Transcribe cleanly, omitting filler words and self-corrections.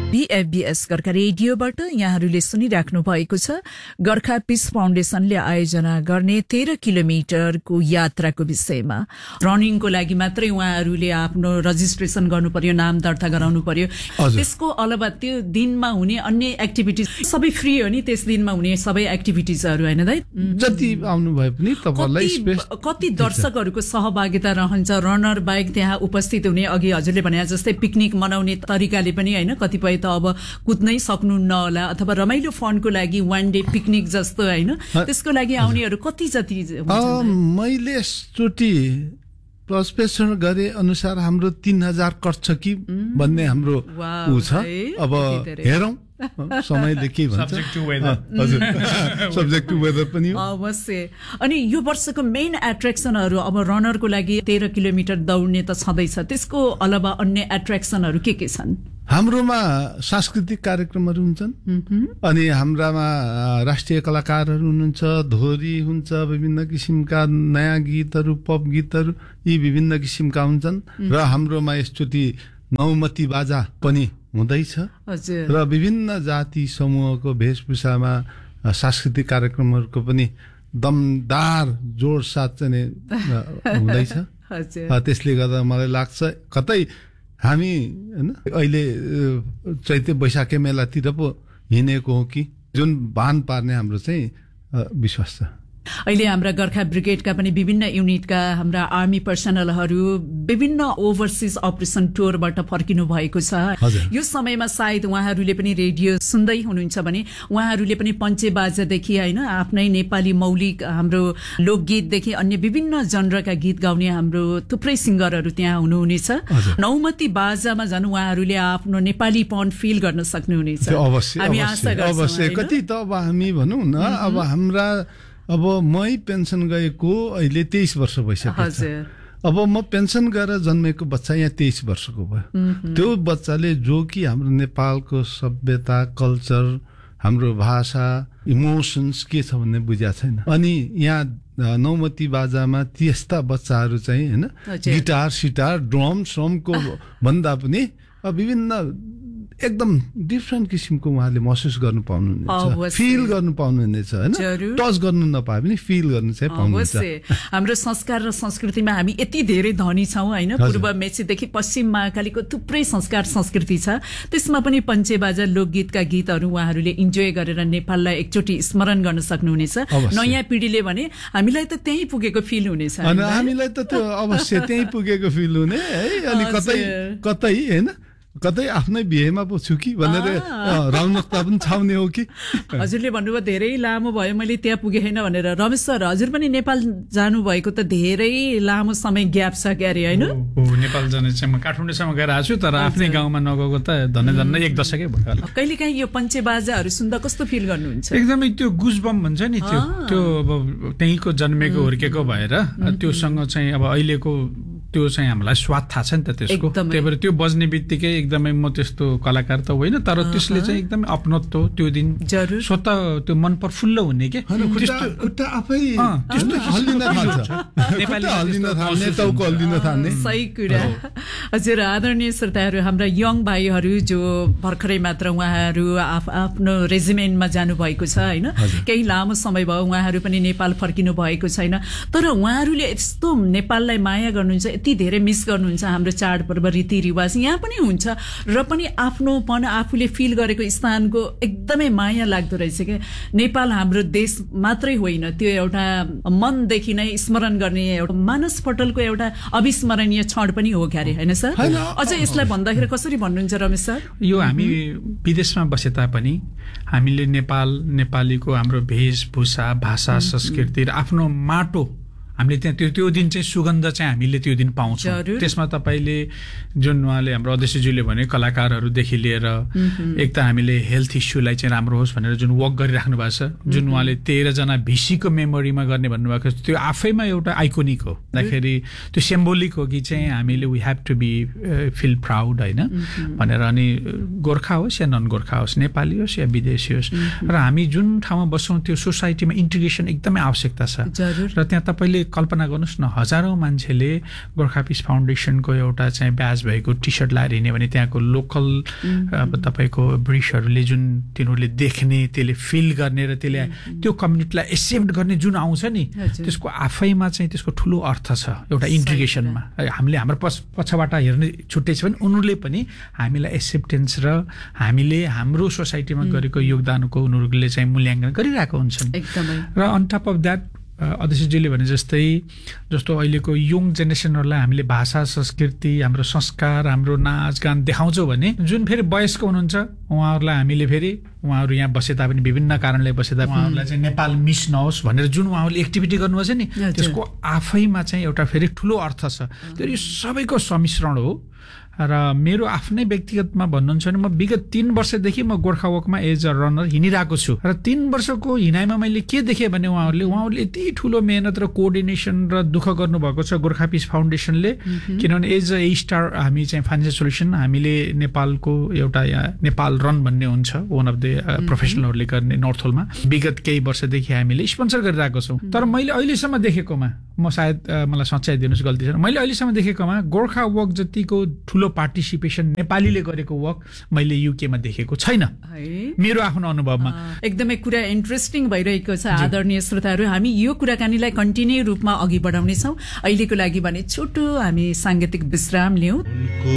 BFBS Gorkha रेडियोबाट यहाँहरूले सुनिराख्नु भएको छ गोर्खा पीस फाउन्डेशनले आयोजना गर्ने 13 किलोमिटरको यात्राको विषयमा। रनिङको लागि मात्रै उहाँहरूले आफ्नो रजिस्ट्रेसन गर्नु पर्यो, नाम दर्ता गराउनु पर्यो। त्यसको अलावा त्यो दिनमा हुने अन्य एक्टिभिटिज सबै फ्री हो नि, त्यस दिनमा हुने सबै एक्टिभिटिजहरू हैन दाइ? जति आउनु भए पनि तपाईलाई स्पेस कति दर्शकहरूको सहभागिता रहन्छ, रनर बाइक त्यहाँ उपस्थित हुने, अघि हजुरले भने जस्तै पिकनिक मनाउने तरिकाले पनि हैन, कतिपय त अब कुद्नै सक्नुहुन्न होला अथवा रमाइलो फनको लागि वान डे पिकनिक जस्तो हैन, त्यसको लागि आउनेहरू कति जति हुन्छ? मैले यसचोटि प्रस्पेषण गरे अनुसार हाम्रो 3000 कट्छ कि भन्ने हाम्रो उ छ। अब हेरौं समयले के भन्छ। Subject to weather. हजुर, सब्जेक्ट टु वेदर पनि हो अवश्य। अनि यो वर्षको मेन एट्र्याक्सनहरू अब रनरको लागि 13 किलोमिटर दौड्ने त छँदैछ, त्यसको अलावा अन्य एट्र्याक्सनहरू के छन्? हाम्रोमा सांस्कृतिक कार्यक्रमहरू हुन्छन्, अनि हाम्रामा राष्ट्रिय कलाकारहरू हुनुहुन्छ, धोरी हुन्छ, विभिन्न किसिमका नयाँ गीतहरू, पप गीतहरू, यी विभिन्न किसिमका हुन्छन्। र हाम्रोमा यसचोटि नौमती बाजा पनि हुँदैछ र विभिन्न जाति समूहको वेशभूषामा सांस्कृतिक कार्यक्रमहरूको पनि दमदार जोड साथ चाहिँ हुँदैछ। त्यसले गर्दा मलाई लाग्छ कतै हामी हैन अहिले चैते वैशाखे मेलातिर पो हिँडेको हो कि, जुन भान पार्ने हाम्रो चाहिँ विश्वास छ। अहिले हाम्रा गोर्खा ब्रिगेडका पनि विभिन्न युनिटका हाम्रा आर्मी पर्सनलहरू विभिन्न ओभरसिज अपरेसन टुरबाट फर्किनु भएको छ। यो समयमा सायद उहाँहरूले पनि रेडियो सुन्दै हुनुहुन्छ भने उहाँहरूले पनि पञ्चे बाजादेखि हैन आफ्नै नेपाली मौलिक हाम्रो लोकगीतदेखि अन्य विभिन्न जनरका गीत गाउने हाम्रो थुप्रै सिंगरहरू त्यहाँ हुनुहुनेछ। नौमती बाजामा झन् उहाँहरूले आफ्नो नेपालीपन फिल गर्न सक्नुहुनेछ। हामी आशा गर्छौं। अवश्य। कति त अब हामी भनौं न, अब हाम्रा अब मै पेन्सन गएको अहिले 23 वर्ष भइसकेको छ। अब म पेन्सन गएर जन्मेको बच्चा यहाँ 23 वर्षको भयो। त्यो बच्चाले जो कि हाम्रो नेपालको सभ्यता, कल्चर, हाम्रो भाषा, इमोसन्स के छ भन्ने बुझ्या छैन। अनि यहाँ नौमती बाजामा त्यस्ता बच्चाहरू चाहिँ हैन गिटार सिटार ड्रम श्रमको भन्दा पनि विभिन्न एकदम डिफ्रेन्ट किसिमको उहाँले महसुस गर्नु पाउनुहुनेछ, फिल गर्नु पाउनुहुनेछ हैन। टच गर्नु नपाए पनि फिल गर्नु चाहिँ पाउनुहुन्छ। हाम्रो संस्कार र संस्कृतिमा हामी यति धेरै धनी छौं हैन, पूर्व मेचीदेखि पश्चिम महाकालीको थुप्रै संस्कार संस्कृति छ। त्यसमा पनि पञ्चेबाजा लोकगीतका गीतहरू उहाँहरूले इन्जोय गरेर नेपाललाई एकचोटि स्मरण गर्न सक्नुहुनेछ। नयाँ पिढीले भने हामीलाई त त्यही पुगेको फिल हुनेछ। अनि हामीलाई त त्यो अवश्य त्यही पुगेको फिल हुने है। अनि कतै कतै हैन कतै आफ्नै बिहेमा पो छु कि भनेर रौनकता पनि छाउने हो कि। हजुरले भन्नुभयो धेरै लामो भयो मैले त्यहाँ पुगे हैन भनेर। रमेश सर, हजुर पनि नेपाल जानु भएको त धेरै लामो समय ग्याप छ क्यारे हैन? नेपाल जाने चाहिँ म काठमाडौँसम्म गएर आछु, तर आफ्नै गाउँमा नगएको त धन्नै 1 दशकै भयो होला। कहिलेकाहीँ यो पञ्चेबाजाहरू सुन्दा कस्तो फिल गर्नुहुन्छ? एकदमै त्यो गुजबम भन्छ नि, त्यो अब त्यहीँको जन्मेको हुर्केको भएर त्योसँग चाहिँ अब अहिलेको त्यो चाहिँ हामीलाई स्वाद थाहा छ नि त त्यसको। त्यही भएर त्यो बज्ने बित्तिकै एकदमै म त्यस्तो कलाकार त होइन, तर त्यसले चाहिँ एकदमै अपनत्व त्यो दिन स्वतः त्यो मन प्रफुल्ल हुने के खुट्टा आफै त्यस्तो हल्लिन थाल्छ, नेपाली हल्लिन थाल्ने, टाउको हल्लिन थाल्ने। सही कुरा। हजुर, आदरणीय श्रोताहरू, हाम्रा यङ भाइहरू जो भर्खरै मात्र उहाँहरू आफ्नो रेजिमेन्टमा जानु भएको छ हैन, केही लामो समय भयो उहाँहरू पनि नेपाल फर्किनु भएको छैन, तर उहाँहरूले यस्तो नेपाललाई माया गर्नुहुन्छ, यति धेरै मिस गर्नुहुन्छ हाम्रो चाडपर्व रीतिरिवाज यहाँ पनि हुन्छ, र पनि आफ्नोपन आफूले फिल गरेको स्थानको एकदमै माया लाग्दो रहेछ क्या। नेपाल हाम्रो देश मात्रै होइन, त्यो एउटा मनदेखि नै स्मरण गर्ने एउटा मानस पटलको एउटा अविस्मरणीय क्षण पनि हो क्यारे हैन सर? अझ यसलाई भन्दाखेरि कसरी भन्नुहुन्छ रमेश सर? यो हामी विदेशमा बसे तापनि हामीले नेपाल, नेपालीको हाम्रो वेशभूषा, भाषा, संस्कृति र आफ्नो माटो हामीले त्यहाँ त्यो दिन चाहिँ सुगन्ध चाहिँ हामीले त्यो दिन पाउँछौँ। त्यसमा तपाईले जुन उहाँले हाम्रो अध्यक्षज्यूले भने कलाकारहरूदेखि लिएर एक त हामीले हेल्थ इस्युलाई चाहिँ राम्रो होस् भनेर जुन वर्क गरिराख्नु भएको छ, जुन उहाँले 13 जना भिसीको मेमोरीमा गर्ने भन्नुभएको छ, त्यो आफैमा एउटा आइकोनिक हो।दाखेरि त्यो सिम्बोलिक हो कि चाहिँ हामीले we have to be feel proud हैन भनेर। अनि गोर्खा होस् या नन गोर्खा होस्, नेपाली होस् या विदेशी होस्, र हामी जुन ठाउँमा बस्छौँ त्यो सोसाइटीमा इन्टिग्रेसन एकदमै आवश्यकता छ। र त्यहाँ तपाईले कल्पना गर्नुहोस् न, हजारौं मान्छेले गोर्खा पिस फाउन्डेसनको एउटा चाहिँ ब्याज भएको टी सर्ट लाएर हिँड्यो भने त्यहाँको लोकल अब तपाईँको ब्रिटिसहरूले जुन तिनीहरूले देख्ने, त्यसले फिल गर्ने र त्यसले त्यो कम्युनिटीलाई एक्सेप्ट गर्ने जुन आउँछ नि, त्यसको आफैमा चाहिँ त्यसको ठुलो अर्थ छ एउटा इन्ट्रिगेसनमा। हामीले हाम्रो पछबाट हेर्ने छुट्टै छ भने उनीहरूले पनि हामीलाई एक्सेप्टेन्स र हामीले हाम्रो सोसाइटीमा गरेको योगदानको उनीहरूले चाहिँ मूल्याङ्कन गरिरहेको हुन्छन्। र अन टप अफ द्याट अध्यक्षजीले भने जस्तो अहिलेको यङ जेनेरेसनहरूलाई हामीले भाषा, संस्कृति, हाम्रो संस्कार, हाम्रो नाचगान देखाउँछौँ भने जुन फेरि वयस्क हुनुहुन्छ उहाँहरूलाई हामीले फेरि उहाँहरू यहाँ बसे तापनि विभिन्न कारणले बसे तापनि उहाँहरूलाई चाहिँ नेपाल मिस नहोस् भनेर जुन उहाँहरूले एक्टिभिटी गर्नुभएको छ नि, त्यसको आफैमा चाहिँ एउटा फेरि ठुलो अर्थ छ। त्यो यो सबैको सम्मिश्रण हो। र मेरो आफ्नै व्यक्तिगतमा भन्नुहुन्छ भने म विगत 3 वर्षदेखि म गोर्खा वकमा एज अ रनर हिँडिरहेको छु र 3 वर्षको हिँडाइमा मैले के देखेँ भने उहाँहरूले यति ठुलो मेहनत र कोअर्डिनेसन र दुःख गर्नुभएको छ गोर्खा पिस फाउन्डेसनले। किनभने एज अ स्टार हामी चाहिँ फाइनेन्सियल सोल्युसन हामीले नेपालको एउटा नेपाल रन भन्ने हुन्छ, वान अफ द प्रोफेसनलहरूले गर्ने नर्थ होलमा विगत केही वर्षदेखि हामीले स्पोन्सर गरिरहेको छौँ। तर मैले अहिलेसम्म देखेकोमा, म सायद मलाई सच्चाइ दिनुहोस् गल्ती छ, मैले अहिलेसम्म देखेकोमा गोर्खा वक जतिको ठुलो पार्टिसिपेसन नेपालीले गरेको वक मैले युकेमा देखेको छैन मेरो आफ्नो अनुभवमा। एकदमै कुरा इन्ट्रेस्टिङ भइरहेको छ आदरणीय श्रोताहरू। हामी यो कुराकानीलाई कन्टिन्यू रूपमा अघि बढाउनेछौँ। अहिलेको लागि भने छोटो हामी सांगीतिक विश्राम लियौँ।